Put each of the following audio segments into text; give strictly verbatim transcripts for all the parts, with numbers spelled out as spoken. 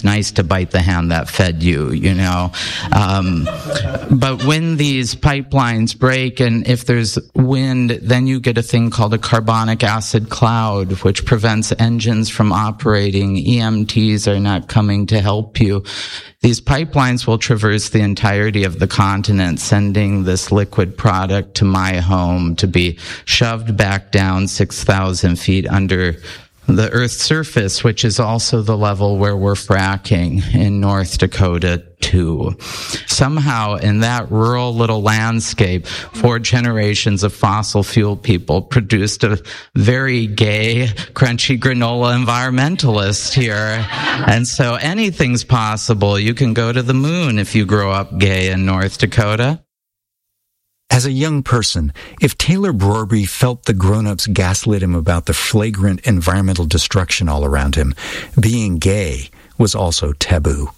nice to bite the hand that fed you, you know. Um, but when these pipelines break and if there's wind, then you get a thing called a carbonic acid cloud, which prevents engines from operating. E M Ts are not coming to help you. These pipelines will traverse the entirety of the continent, sending this liquid product to my home to be shoved back down six thousand feet under the Earth's surface, which is also the level where we're fracking in North Dakota too. Somehow in that rural little landscape, four generations of fossil fuel people produced a very gay, crunchy granola environmentalist here. And so anything's possible. You can go to the moon if you grow up gay in North Dakota. As a young person, if Taylor Brorby felt the grown-ups gaslit him about the flagrant environmental destruction all around him, being gay was also taboo.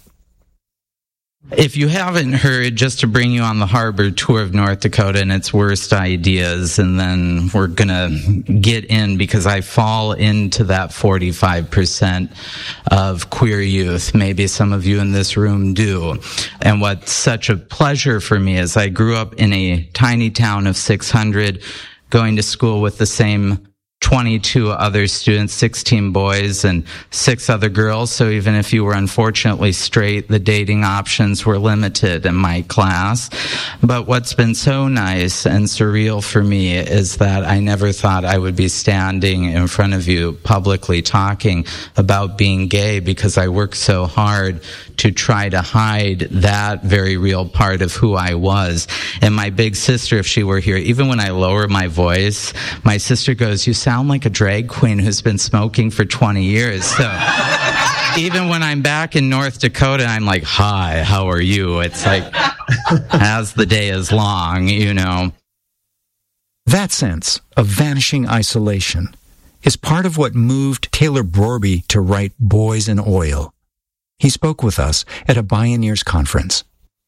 If you haven't heard, just to bring you on the harbor tour of North Dakota and its worst ideas, and then we're going to get in because I fall into that forty-five percent of queer youth. Maybe some of you in this room do. And what's such a pleasure for me is I grew up in a tiny town of six hundred, going to school with the same twenty-two other students, sixteen boys and six other girls. So even if you were unfortunately straight, the dating options were limited in my class. But what's been so nice and surreal for me is that I never thought I would be standing in front of you publicly talking about being gay, because I worked so hard to try to hide that very real part of who I was. And my big sister, if she were here, even when I lower my voice, my sister goes, "You sound like a drag queen who's been smoking for twenty years. So even when I'm back in North Dakota, I'm like, "Hi, how are you?" It's like, as the day is long, you know. That sense of vanishing isolation is part of what moved Taylor Brorby to write Boys in Oil. He spoke with us at a Bioneers conference.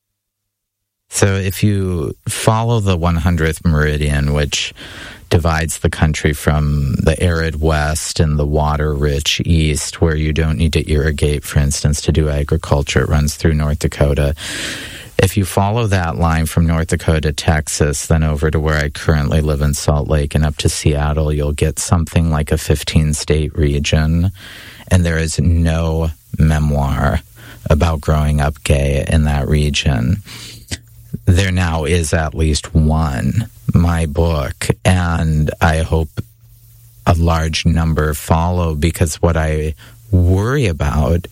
So if you follow the one hundredth meridian, which divides the country from the arid west and the water-rich east, where you don't need to irrigate, for instance, to do agriculture, it runs through North Dakota. If you follow that line from North Dakota, Texas, then over to where I currently live in Salt Lake and up to Seattle, you'll get something like a fifteen-state region, and there is no memoir about growing up gay in that region. There now is at least one, my book, and I hope a large number follow, because what I worry about,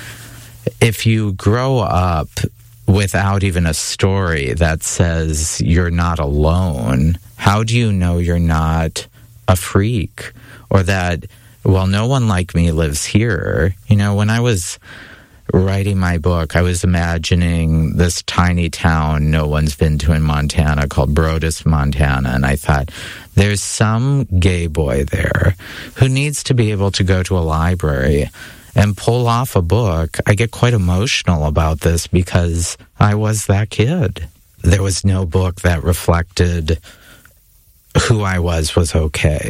if you grow up without even a story that says you're not alone, how do you know you're not a freak? Or that, well, no one like me lives here. You know, when I was writing my book, I was imagining this tiny town no one's been to in Montana called Brodus, Montana, and I thought, there's some gay boy there who needs to be able to go to a library and pull off a book. I get quite emotional about this because I was that kid. There was no book that reflected who I was was okay.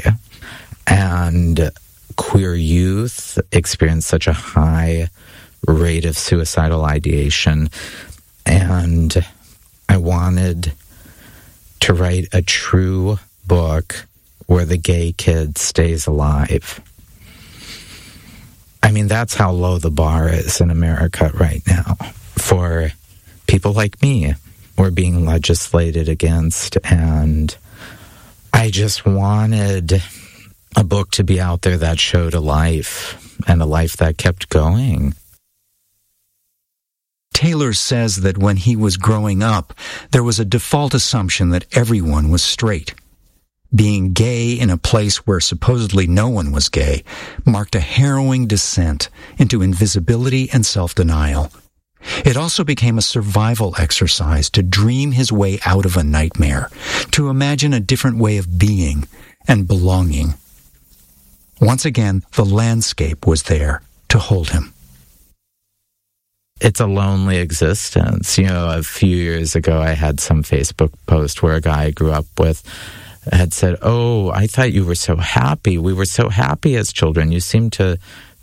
And queer youth experienced such a high rate of suicidal ideation, and I wanted to write a true book where the gay kid stays alive. I mean, that's how low the bar is in America right now. For people like me, we're being legislated against, and I just wanted a book to be out there that showed a life, and a life that kept going. Taylor says that when he was growing up, there was a default assumption that everyone was straight. Being gay in a place where supposedly no one was gay marked a harrowing descent into invisibility and self-denial. It also became a survival exercise to dream his way out of a nightmare, to imagine a different way of being and belonging. Once again, the landscape was there to hold him. It's a lonely existence. You know, a few years ago, I had some Facebook post where a guy I grew up with had said, "Oh, I thought you were so happy. We were so happy as children. You seemed to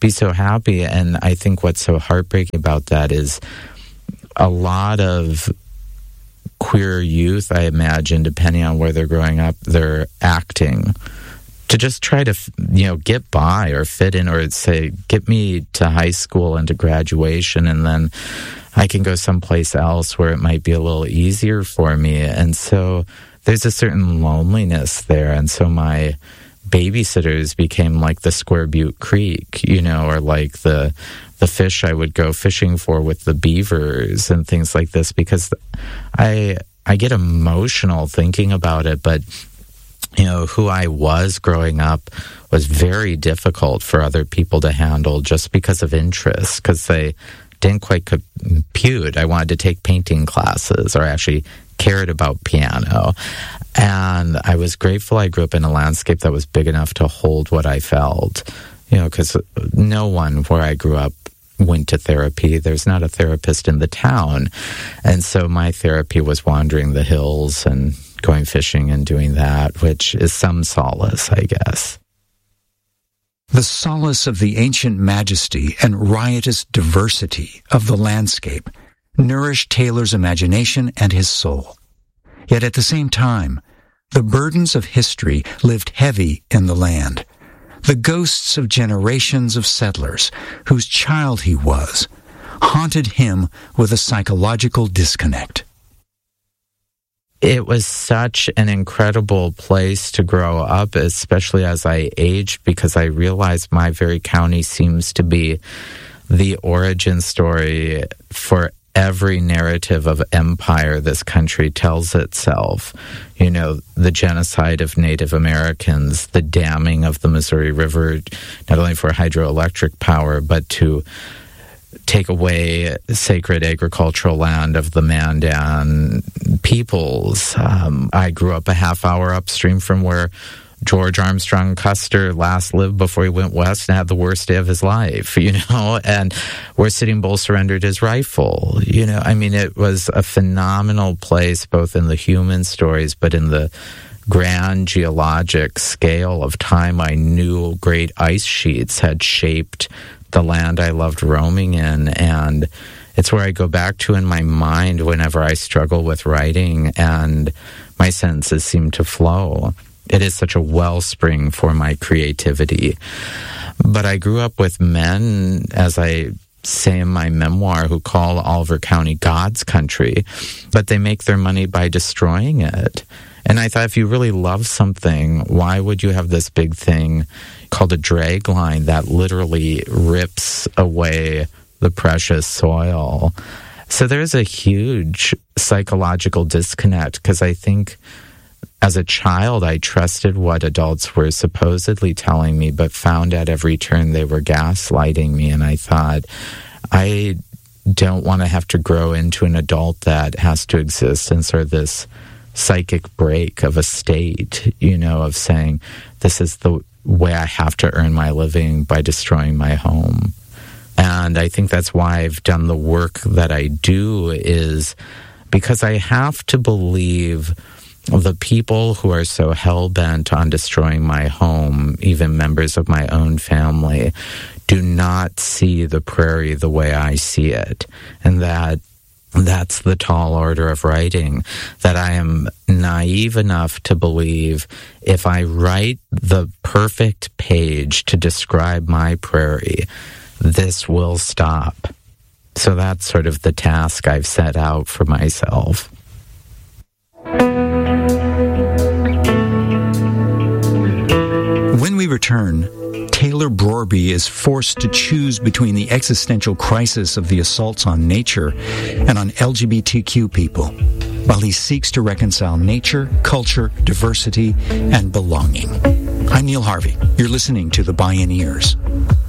be so happy. And I think what's so heartbreaking about that is a lot of queer youth, I imagine, depending on where they're growing up, they're acting to just try to, you know, get by or fit in, or say, get me to high school and to graduation, and then I can go someplace else where it might be a little easier for me. And so there's a certain loneliness there. And so my babysitters became like the Square Butte Creek, you know, or like the the fish I would go fishing for with the beavers and things like this, because I I get emotional thinking about it. But you know, who I was growing up was very difficult for other people to handle just because of interest, because they didn't quite compute. I wanted to take painting classes, or actually cared about piano. And I was grateful I grew up in a landscape that was big enough to hold what I felt, you know, because no one where I grew up went to therapy. There's not a therapist in the town. And so my therapy was wandering the hills and going fishing and doing that, which is some solace, I guess. The solace of the ancient majesty and riotous diversity of the landscape nourished Taylor's imagination and his soul. Yet at the same time, the burdens of history lived heavy in the land. The ghosts of generations of settlers, whose child he was, haunted him with a psychological disconnect. It was such an incredible place to grow up, especially as I aged, because I realized my very county seems to be the origin story for every narrative of empire this country tells itself. You know, the genocide of Native Americans, the damming of the Missouri River, not only for hydroelectric power, but to take away sacred agricultural land of the Mandan peoples. Um, I grew up a half hour upstream from where George Armstrong Custer last lived before he went west and had the worst day of his life, you know, and where Sitting Bull surrendered his rifle. You know, I mean, it was a phenomenal place, both in the human stories, but in the grand geologic scale of time. I knew great ice sheets had shaped the land I loved roaming in, and it's where I go back to in my mind whenever I struggle with writing and my sentences seem to flow. It is such a wellspring for my creativity. But I grew up with men, as I say in my memoir, who call Oliver County God's country, but they make their money by destroying it. And I thought, if you really love something, why would you have this big thing called a drag line that literally rips away the precious soil? So there's a huge psychological disconnect, because I think as a child, I trusted what adults were supposedly telling me, but found at every turn they were gaslighting me. And I thought, I don't want to have to grow into an adult that has to exist in sort of this psychic break of a state, you know, of saying, this is the way I have to earn my living by destroying my home. And I think that's why I've done the work that I do, is because I have to believe the people who are so hell-bent on destroying my home, even members of my own family, do not see the prairie the way I see it. And that that's the tall order of writing, that I am naive enough to believe if I write the perfect page to describe my prairie, this will stop. So that's sort of the task I've set out for myself. When we return, Taylor Brorby is forced to choose between the existential crisis of the assaults on nature and on L G B T Q people, while he seeks to reconcile nature, culture, diversity, and belonging. I'm Neil Harvey. You're listening to The Bioneers.